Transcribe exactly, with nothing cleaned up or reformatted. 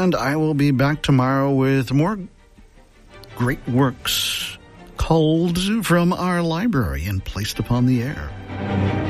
And I will be back tomorrow with more great works culled from our library and placed upon the air.